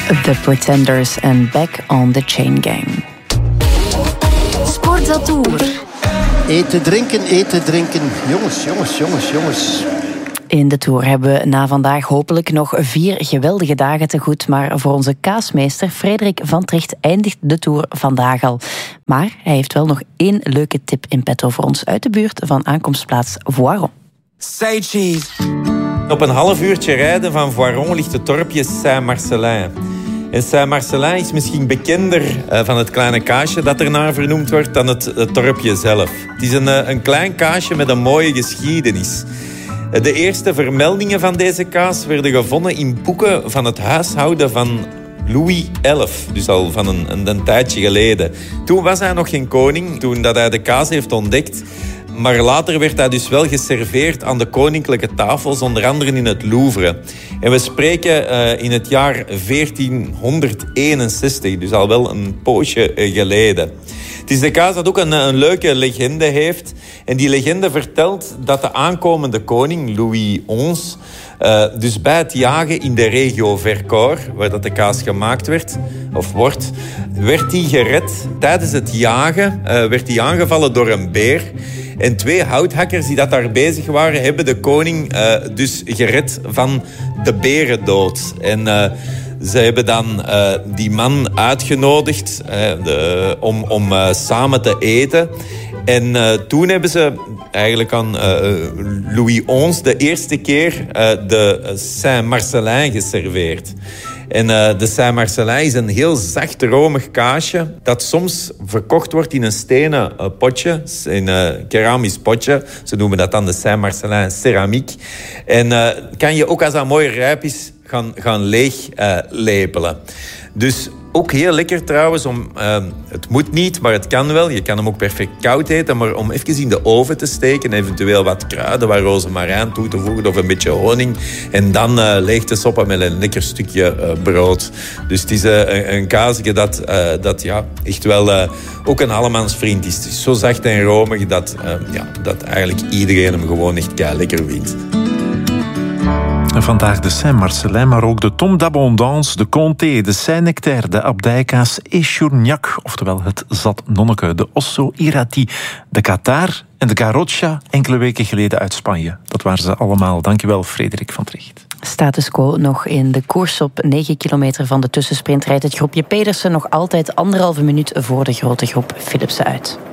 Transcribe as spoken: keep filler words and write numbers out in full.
The Pretenders en Back on the Chain Gang. Sportza-tour. Eten, drinken, eten, drinken. Jongens, jongens, jongens, jongens. In de Tour hebben we na vandaag hopelijk nog vier geweldige dagen te goed. Maar voor onze kaasmeester Frederik van Tricht eindigt de Tour vandaag al. Maar hij heeft wel nog één leuke tip in petto voor ons uit de buurt van aankomstplaats Voiron. Say cheese. Op een half uurtje rijden van Voiron ligt het dorpje Saint-Marcellin. En Saint-Marcellin is misschien bekender uh, van het kleine kaasje dat ernaar vernoemd wordt dan het, het dorpje zelf. Het is een, uh, een klein kaasje met een mooie geschiedenis. De eerste vermeldingen van deze kaas werden gevonden in boeken van het huishouden van Louis de elfde, dus al van een, een, een tijdje geleden. Toen was hij nog geen koning, toen dat hij de kaas heeft ontdekt. Maar later werd hij dus wel geserveerd aan de koninklijke tafels, onder andere in het Louvre. En we spreken uh, in het jaar veertienhonderdeenenzestig, dus al wel een poosje geleden. Het is de kaas dat ook een, een leuke legende heeft. En die legende vertelt dat de aankomende koning, Louis de elfde... Uh, dus bij het jagen in de regio Vercors, waar dat de kaas gemaakt werd, of wordt, werd hij gered. Tijdens het jagen uh, werd hij aangevallen door een beer. En twee houthakkers die dat daar bezig waren, hebben de koning uh, dus gered van de berendood. En uh, ze hebben dan uh, die man uitgenodigd uh, de, om, om uh, samen te eten. En uh, toen hebben ze eigenlijk aan uh, Louis de elfde de eerste keer uh, de Saint-Marcellin geserveerd. En uh, de Saint-Marcellin is een heel zacht, romig kaasje dat soms verkocht wordt in een stenen uh, potje, in een keramisch potje. Ze noemen dat dan de Saint-Marcellin ceramiek. En uh, kan je ook als dat mooi rijp is gaan, gaan leeg uh, lepelen. Dus ook heel lekker trouwens, om, uh, het moet niet, maar het kan wel. Je kan hem ook perfect koud eten, maar om even in de oven te steken, eventueel wat kruiden, wat rozemarijn toe te voegen of een beetje honing. En dan uh, leeg te soppen met een lekker stukje uh, brood. Dus het is uh, een, een kaasje dat, uh, dat ja, echt wel uh, ook een allemansvriend is. Het is zo zacht en romig dat, uh, ja, dat eigenlijk iedereen hem gewoon echt kei lekker vindt. Vandaag de Saint-Marcellin, maar ook de Tom d'Abondance, de Comté, de Saint-Nectaire, de Abdijkaas, Echourgnac, oftewel het Zat Nonneke, de Osso Irati, de Qatar en de Garrocha, enkele weken geleden uit Spanje. Dat waren ze allemaal. Dankjewel, Frederik van Tricht. Status quo nog in de koers. Op negen kilometer van de tussensprint rijdt het groepje Pedersen nog altijd anderhalve minuut voor de grote groep Philipsen uit.